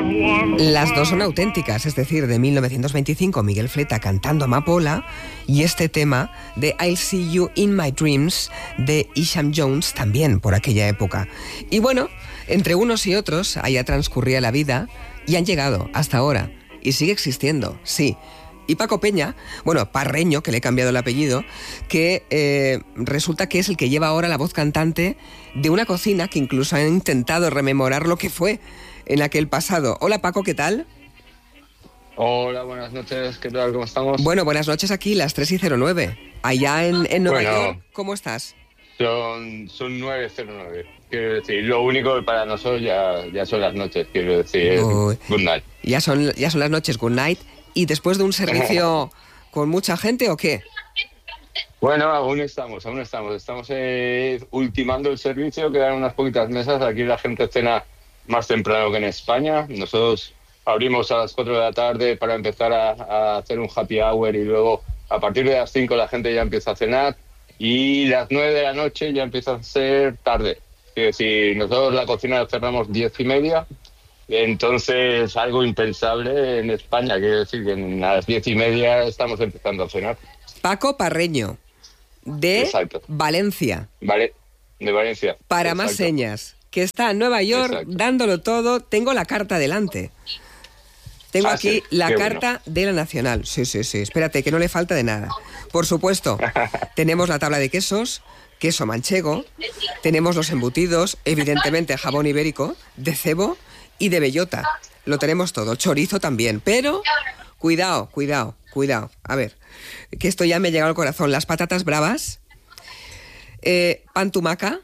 Las dos son auténticas, es decir, de 1925, Miguel Fleta cantando Amapola, y este tema de I'll See You in My Dreams de Isham Jones, también por aquella época. Y bueno, entre unos y otros, allá transcurría la vida y han llegado hasta ahora, y sigue existiendo, sí. Y Paco Peña, bueno, Parreño, que le he cambiado el apellido, que resulta que es el que lleva ahora la voz cantante de una cocina que incluso han intentado rememorar lo que fue en aquel pasado. Hola Paco, ¿qué tal? Hola, buenas noches, ¿qué tal? ¿Cómo estamos? Bueno, buenas noches aquí, las 3:09. Allá en Nueva York, ¿cómo estás? Son 9:09, quiero decir, lo único que para nosotros ya son las noches, quiero decir, good night. Ya son las noches, good night. ¿Y después de un servicio con mucha gente o qué? Bueno, aún estamos ultimando el servicio, quedan unas poquitas mesas, aquí la gente cena más temprano que en España. Nosotros abrimos a las 4 de la tarde para empezar a hacer un happy hour y luego a partir de las 5 la gente ya empieza a cenar y las 9 de la noche ya empieza a ser tarde. Es decir, nosotros la cocina la cerramos 10:30, entonces algo impensable en España, quiero decir que a las 10:30 estamos empezando a cenar. Paco Parreño, de Exacto. Valencia. Vale, de Valencia. Para Exacto. más señas, que está en Nueva York. Exacto. Dándolo todo. Tengo la carta delante. Tengo aquí sí, la carta de la Nacional. Sí. Espérate, que no le falta de nada. Por supuesto, tenemos la tabla de quesos, queso manchego, tenemos los embutidos, evidentemente jamón ibérico, de cebo y de bellota. Lo tenemos todo. Chorizo también. Pero, cuidado. A ver, que esto ya me ha llegado al corazón. Las patatas bravas, pan tumaca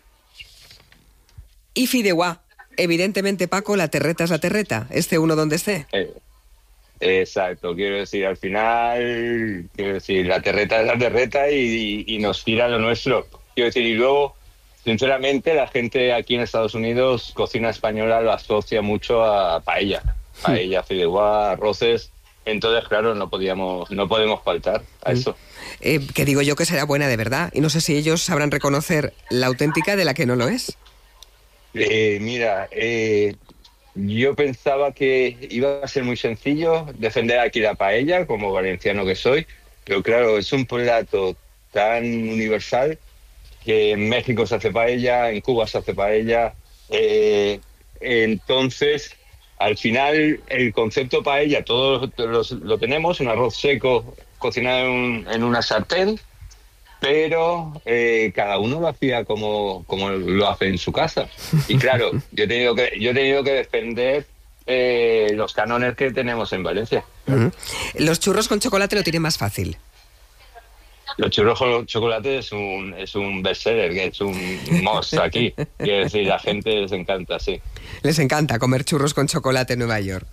y fideuá. Evidentemente, Paco, la terreta es la terreta. Esté uno donde esté. Exacto, quiero decir, al final, la terreta es la terreta y nos tira lo nuestro. Quiero decir, y luego, sinceramente, la gente aquí en Estados Unidos, cocina española lo asocia mucho a paella, fideuá, arroces. Entonces, claro, no podemos faltar a eso. Que digo yo que será buena de verdad. Y no sé si ellos sabrán reconocer la auténtica de la que no lo es. Yo pensaba que iba a ser muy sencillo defender aquí la paella, como valenciano que soy. Pero claro, es un plato tan universal que en México se hace paella, en Cuba se hace paella. Entonces, al final, el concepto paella, todos lo tenemos, un arroz seco cocinado en una sartén, pero cada uno lo hacía como lo hace en su casa. Y claro, yo he tenido que defender los cánones que tenemos en Valencia. Los churros con chocolate lo tienen más fácil. Los churros con chocolate es un bestseller, que es un must aquí. Quiero decir, la gente les encanta, sí. Les encanta comer churros con chocolate en Nueva York.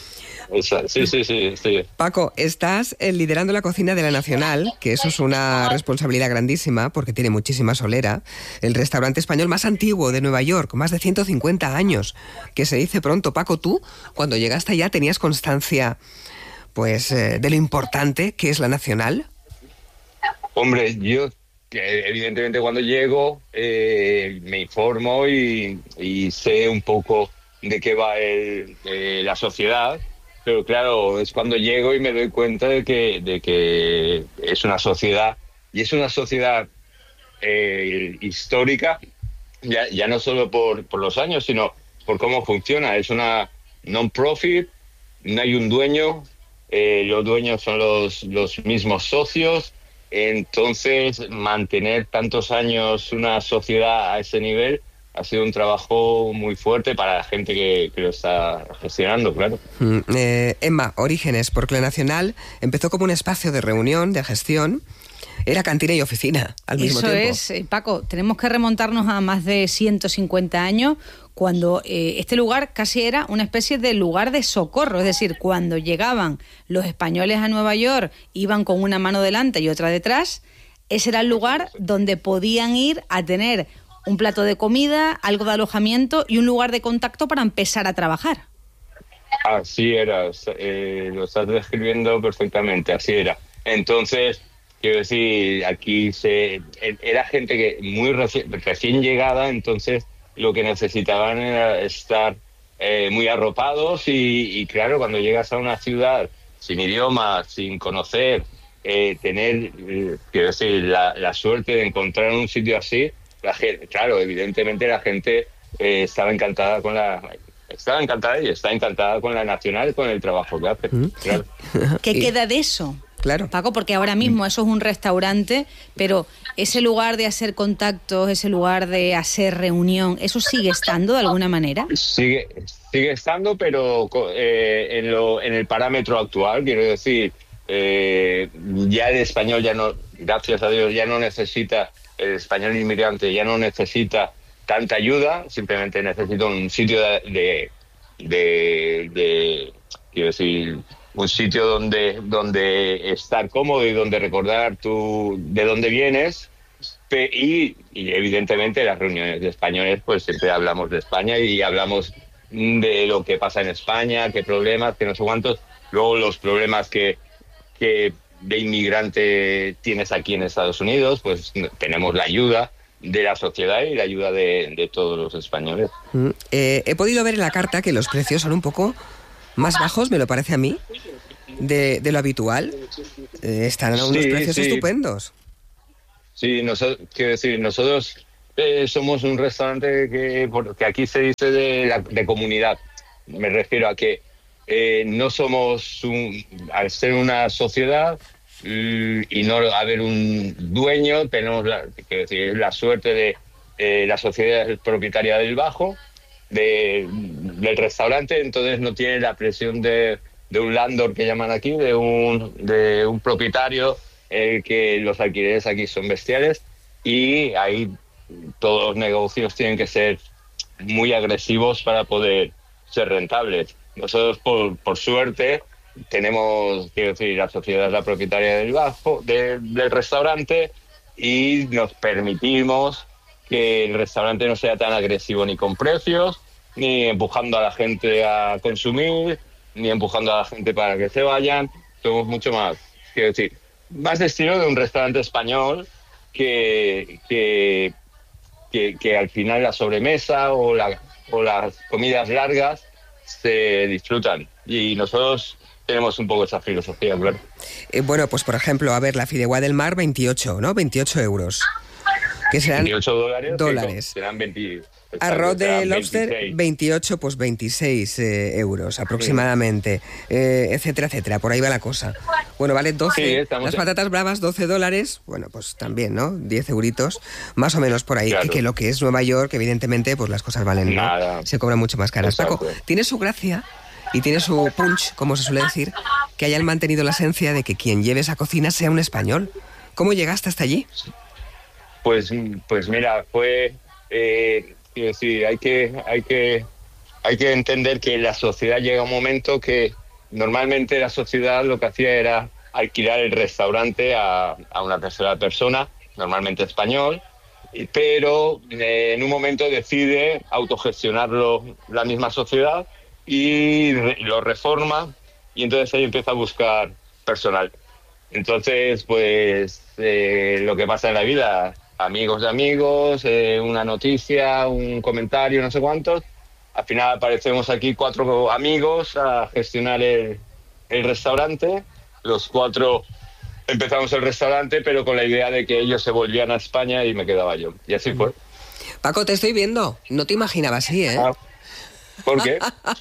Sí. Paco, estás liderando la cocina de la Nacional, que eso es una responsabilidad grandísima porque tiene muchísima solera. El restaurante español más antiguo de Nueva York, más de 150 años, que se dice pronto. Paco, tú, cuando llegaste allá, ¿tenías constancia pues de lo importante que es la Nacional? Hombre, yo evidentemente cuando llego me informo y sé un poco de qué va la sociedad, pero claro, es cuando llego y me doy cuenta de que es una sociedad, y es una sociedad histórica, ya no solo por los años, sino por cómo funciona. Es una non-profit, no hay un dueño, los dueños son los mismos socios. Entonces, mantener tantos años una sociedad a ese nivel ha sido un trabajo muy fuerte para la gente que lo está gestionando, claro. Emma, orígenes, porque la Nacional empezó como un espacio de reunión, de gestión. Era cantina y oficina al mismo tiempo. Eso es, Paco, tenemos que remontarnos a más de 150 años, cuando este lugar casi era una especie de lugar de socorro. Es decir, cuando llegaban los españoles a Nueva York, iban con una mano delante y otra detrás. Ese era el lugar donde podían ir a tener un plato de comida, algo de alojamiento y un lugar de contacto para empezar a trabajar. Así era, lo estás describiendo perfectamente, así era. Entonces, quiero decir, aquí era gente que muy recién llegada, entonces lo que necesitaban era estar muy arropados y claro, cuando llegas a una ciudad sin idioma, sin conocer, tener, quiero decir, la suerte de encontrar un sitio así, la gente, claro, evidentemente la gente estaba encantada y está encantada con la Nacional y con el trabajo que hace. Claro. ¿Qué queda de eso? Claro. Paco, porque ahora mismo eso es un restaurante, pero ese lugar de hacer contactos, ese lugar de hacer reunión, ¿eso sigue estando de alguna manera? Sigue estando, pero en el parámetro actual, quiero decir, ya el español ya no, gracias a Dios, ya no necesita, el español inmigrante ya no necesita tanta ayuda, simplemente necesita un sitio quiero decir, un sitio donde estar cómodo y donde recordar de dónde vienes. Y evidentemente las reuniones de españoles, pues siempre hablamos de España y hablamos de lo que pasa en España, qué problemas, qué no sé cuántos. Luego los problemas que de inmigrante tienes aquí en Estados Unidos, pues tenemos la ayuda de la sociedad y la ayuda de todos los españoles. He podido ver en la carta que los precios son un poco más bajos, me lo parece a mí, de lo habitual. Están a unos precios estupendos. Sí, quiero decir, nosotros somos un restaurante que aquí se dice de comunidad. Me refiero a que no somos, al ser una sociedad y no haber un dueño, tenemos la suerte de la sociedad propietaria del bajo, del restaurante, entonces no tiene la presión de un landlord que llaman aquí, de un propietario, que los alquileres aquí son bestiales y ahí todos los negocios tienen que ser muy agresivos para poder ser rentables. Nosotros por suerte tenemos, quiero decir, la sociedad es la propietaria del restaurante y nos permitimos que el restaurante no sea tan agresivo ni con precios, ni empujando a la gente a consumir, ni empujando a la gente para que se vayan. Somos mucho más, quiero decir, más de estilo de un restaurante español que al final la sobremesa o las comidas largas se disfrutan. Y nosotros tenemos un poco esa filosofía, claro. Bueno, pues por ejemplo, a ver, la fideuá del mar, 28, ¿no? 28 euros. Que serán 28 dólares. Serán 20. Arroz de lobster, 26. 28, pues 26 euros aproximadamente, etcétera, etcétera. Por ahí va la cosa. Bueno, vale 12. Sí, las patatas bravas, 12 dólares. Bueno, pues también, ¿no? 10 euritos, más o menos por ahí. Claro. Que lo que es Nueva York, evidentemente, pues las cosas valen, ¿no? Nada. Se cobran mucho más caras. Exacto. Paco, tiene su gracia y tiene su punch, como se suele decir, que hayan mantenido la esencia de que quien lleve esa cocina sea un español. ¿Cómo llegaste hasta allí? Pues mira, fue... quiero decir, hay que entender que la sociedad llega un momento que normalmente la sociedad lo que hacía era alquilar el restaurante a una tercera persona, normalmente español, pero en un momento decide autogestionarlo la misma sociedad y lo reforma y entonces ahí empieza a buscar personal. Entonces, pues lo que pasa en la vida... amigos de amigos, una noticia, un comentario, no sé cuántos. Al final aparecemos aquí 4 amigos a gestionar el restaurante. Los 4 empezamos el restaurante, pero con la idea de que ellos se volvían a España y me quedaba yo. Y así fue. Paco, te estoy viendo. No te imaginaba así, ¿eh? ¿Por qué?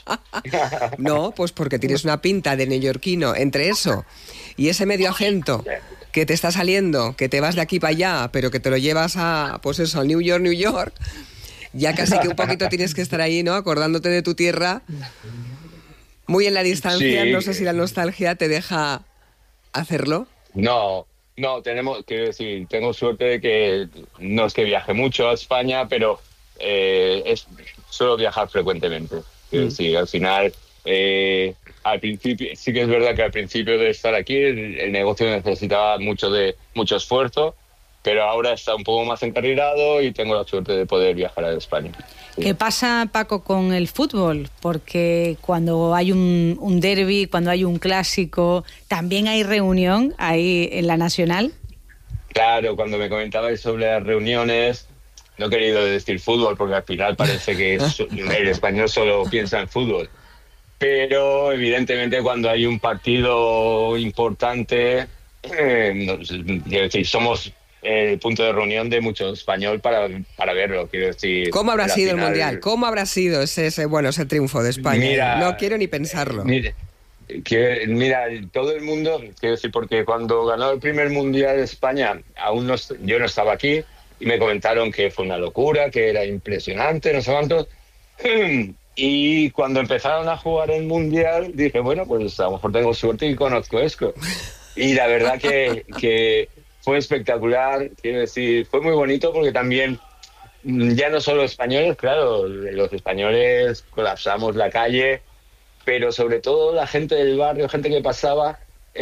No, pues porque tienes una pinta de neoyorquino entre eso y ese medio acento que te está saliendo, que te vas de aquí para allá, pero que te lo llevas a, pues eso, a New York, ya casi que un poquito tienes que estar ahí, ¿no? Acordándote de tu tierra, muy en la distancia, sí. No sé si la nostalgia te deja hacerlo. No, quiero decir, tengo suerte de que no es que viaje mucho a España, pero suelo viajar frecuentemente. Quiero decir, al final... al principio, sí que es verdad que al principio de estar aquí el negocio necesitaba mucho esfuerzo, pero ahora está un poco más encarrilado y tengo la suerte de poder viajar a España. Sí. ¿Qué pasa, Paco, con el fútbol? Porque cuando hay un derbi, cuando hay un clásico, ¿también hay reunión ahí en la Nacional? Claro, cuando me comentabais sobre las reuniones, no he querido decir fútbol porque al final parece que el español solo piensa en fútbol. Pero evidentemente cuando hay un partido importante, quiero decir, somos el punto de reunión de mucho español para verlo, quiero decir. ¿Cómo habrá sido final, el Mundial? ¿Cómo habrá sido ese triunfo de España? Mira, no quiero ni pensarlo. Mira, todo el mundo, quiero decir, porque cuando ganó el primer Mundial de España, yo no estaba aquí, y me comentaron que fue una locura, que era impresionante, no sé cuántos. Y cuando empezaron a jugar el Mundial, dije, bueno, pues a lo mejor tengo suerte y conozco esto. Y la verdad que fue espectacular, quiero decir, fue muy bonito porque también, ya no solo españoles, claro, los españoles colapsamos la calle, pero sobre todo la gente del barrio, gente que pasaba,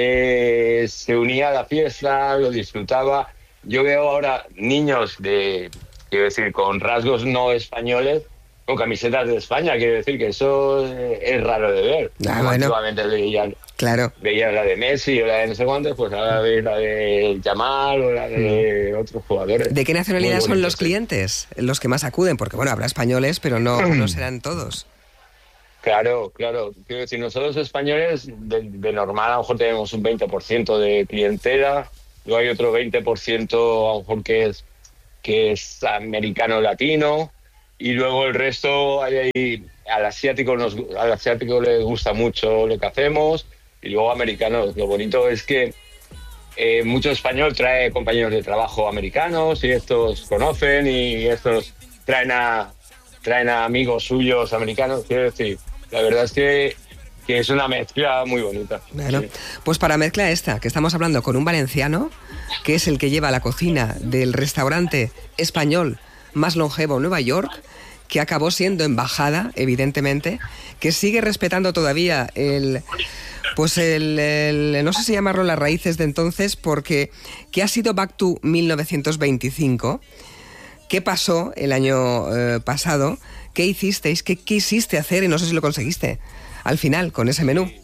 se unía a la fiesta, lo disfrutaba. Yo veo ahora niños quiero decir, con rasgos no españoles, con camisetas de España, quiero decir que eso es raro de ver. Bueno. Antiguamente veían la de Messi o la de no sé cuántos, pues ahora veis la de Yamal o la de otros jugadores. ¿De qué nacionalidad son los clientes? Los que más acuden, porque bueno, habrá españoles, pero no serán todos. Claro. Quiero decir, nosotros españoles, de normal, a lo mejor tenemos un 20% de clientela, luego hay otro 20% a lo mejor que es americano-latino, y luego el resto, al asiático le gusta mucho lo que hacemos, y luego americanos. Lo bonito es que mucho español trae compañeros de trabajo americanos, y estos conocen, y estos traen a amigos suyos americanos, quiero decir. La verdad es que es una mezcla muy bonita. Bueno, sí. Pues para mezcla esta, que estamos hablando con un valenciano, que es el que lleva la cocina del restaurante español más longevo en Nueva York, que acabó siendo embajada, evidentemente, que sigue respetando todavía no sé si llamarlo las raíces de entonces, porque que ha sido Back to 1925. ¿Qué pasó el año pasado? ¿Qué hicisteis? ¿Qué quisiste hacer? Y no sé si lo conseguiste al final con ese menú.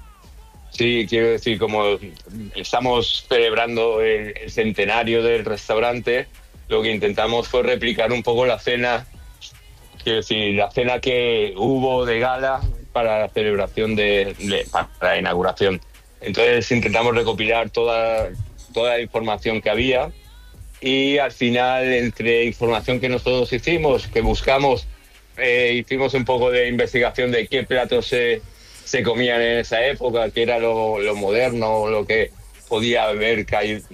Sí, quiero decir, como estamos celebrando el centenario del restaurante, lo que intentamos fue replicar un poco la cena, quiero decir, la cena que hubo de gala para la celebración para la inauguración. Entonces intentamos recopilar toda la información que había, y al final, entre información que nosotros hicimos, que buscamos, hicimos un poco de investigación de qué platos se comían en esa época, qué era lo moderno, lo que podía haber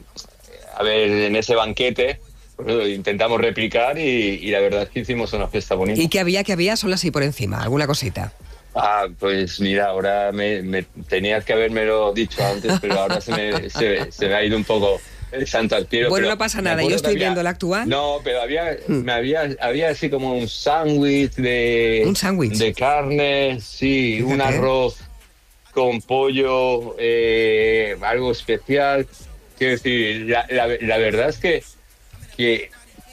en ese banquete. Pues lo intentamos replicar, y la verdad es que hicimos una fiesta bonita. ¿Y qué había? Solo así por encima, alguna cosita. Pues mira, ahora me tenías que habérmelo dicho antes, pero ahora se me ha ido un poco el santo al cielo. Bueno, no pasa nada, yo estoy viendo la actual. No, pero había así como un sándwich de... ¿Un sándwich? De carne, sí. Fíjate. Un arroz con pollo, algo especial. Quiero decir, la verdad es que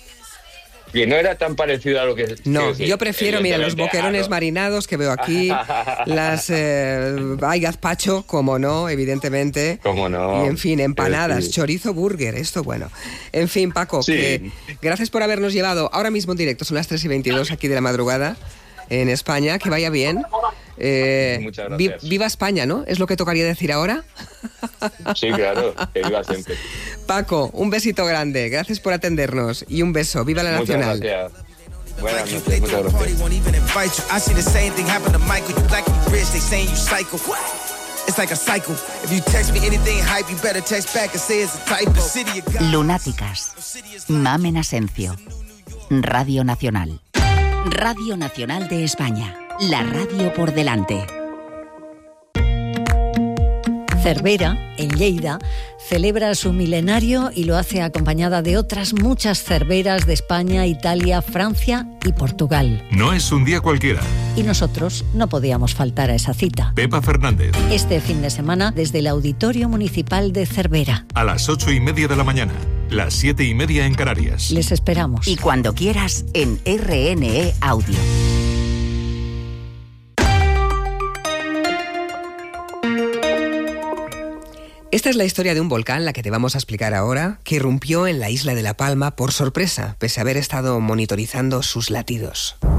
no era tan parecido a lo que... No, yo prefiero, mira, los boquerones marinados que veo aquí, las hay gazpacho, como no, evidentemente. Como no. Y en fin, empanadas, chorizo burger, esto bueno. En fin, Paco, sí. Gracias por habernos llevado ahora mismo en directo, son las 3:22 aquí de la madrugada en España, que vaya bien. Muchas gracias. Viva España, ¿no? ¿Es lo que tocaría decir ahora? Sí, claro, que viva siempre. Paco, un besito grande, gracias por atendernos y un beso, viva la Nacional. Muchas gracias. Buenas noches, muchas gracias. Lunáticas. Mamen Asencio. Radio Nacional. Radio Nacional de España. La radio por delante. Cervera, en Lleida, celebra su milenario y lo hace acompañada de otras muchas cerveras de España, Italia, Francia y Portugal. No es un día cualquiera. Y nosotros no podíamos faltar a esa cita. Pepa Fernández. Este fin de semana desde el Auditorio Municipal de Cervera. A las 8:30 de la mañana, las 7:30 en Canarias. Les esperamos. Y cuando quieras en RNE Audio. Esta es la historia de un volcán, la que te vamos a explicar ahora, que irrumpió en la isla de La Palma por sorpresa, pese a haber estado monitorizando sus latidos.